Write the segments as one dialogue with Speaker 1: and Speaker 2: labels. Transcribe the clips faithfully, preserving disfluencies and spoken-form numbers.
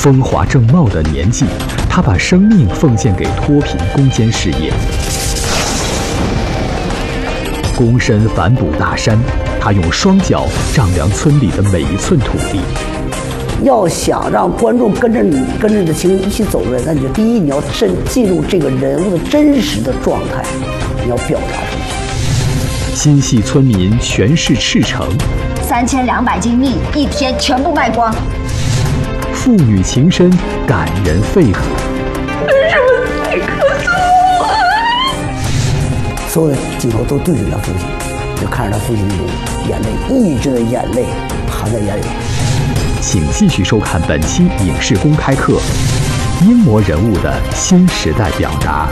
Speaker 1: 风华正茂的年纪，他把生命奉献给脱贫攻坚事业。躬身反哺大山，他用双脚丈量村里的每一寸土地。
Speaker 2: 要想让观众跟着你、跟着你的情绪一起走的，那你就第一，你要真进入这个人物的真实的状态，你要表达出来。
Speaker 1: 心系村民全市赤诚，
Speaker 3: 三千两百斤蜜一天全部卖光。
Speaker 1: 父女情深，感人肺腑。
Speaker 3: 为什么这个做啊？
Speaker 2: 所有的镜头都对准他父亲，就看着他父亲那种眼泪，一直的眼泪含在眼里。
Speaker 1: 请继续收看本期影视公开课，英模人物的新时代表达。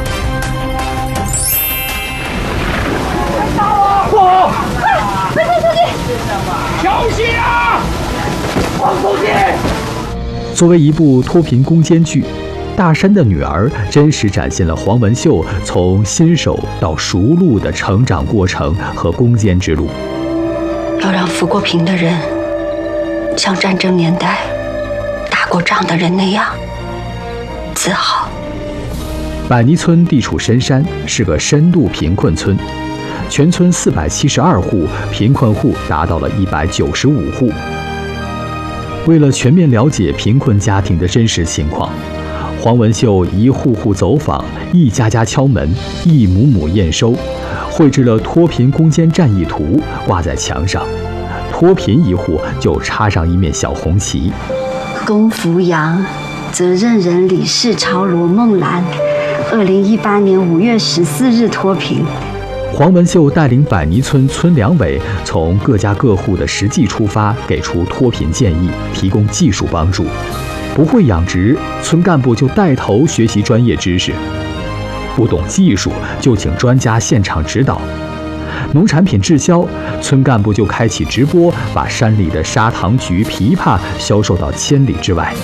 Speaker 4: 嚯！快快出去！小心啊！放出去！
Speaker 1: 作为一部脱贫攻坚剧，《大山的女儿》真实展现了黄文秀从新手到熟路的成长过程和攻坚之路。
Speaker 5: 要让扶过贫的人像战争年代打过仗的人那样自豪。
Speaker 1: 百泥村地处深山，是个深度贫困村，全村四百七十二户，贫困户达到了一百九十五户。为了全面了解贫困家庭的真实情况，黄文秀一户户走访，一家家敲门，一亩亩验收，绘制了脱贫攻坚战役图，挂在墙上。脱贫一户就插上一面小红旗。
Speaker 5: 龚福阳，责任人李世超、罗梦兰，二零一八年五月十四日脱贫。
Speaker 1: 黄文秀带领百泥村村两委从各家各户的实际出发，给出脱贫建议，提供技术帮助。不会养殖，村干部就带头学习专业知识；不懂技术，就请专家现场指导。农产品滞销，村干部就开启直播，把山里的砂糖橘、枇杷销售到千里之外。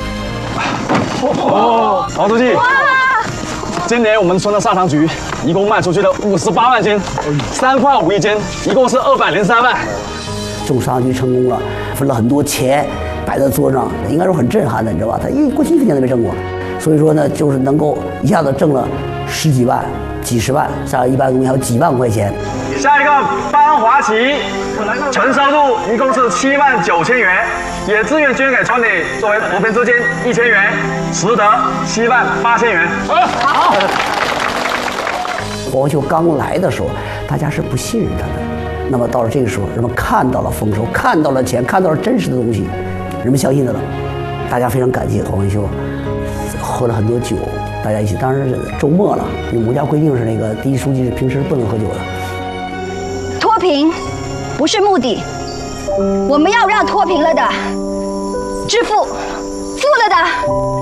Speaker 6: 哦，曹书记，今年我们村的砂糖橘一共卖出去了五十八万斤，三块五一斤，一共是二百零三万。
Speaker 2: 种砂糖橘成功了，分了很多钱摆在桌上，应该说很震撼的，你知道吧？他因为过去一分钱都没挣过，所以说呢，就是能够一下子挣了十几万、几十万，像一般东西还有几万块钱。
Speaker 6: 下一个班华旗，纯收入一共是七万九千元，也自愿捐给村里作为脱贫资金一千元，实得七万八千元。好。
Speaker 2: 黄文秀刚来的时候，大家是不信任他的。那么到了这个时候，人们看到了丰收，看到了钱，看到了真实的东西，人们相信他了。大家非常感激黄文秀，喝了很多酒，大家一起。当时是周末了，我们家规定是那个第一书记是平时不能喝酒的。
Speaker 3: 脱贫不是目的，我们要让脱贫了的致富，富了的